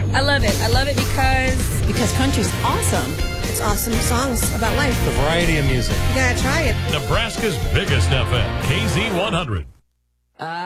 I love it. I love it Because country's awesome. It's awesome songs about life. The variety of music. You gotta try it. Nebraska's biggest FM, KZ100.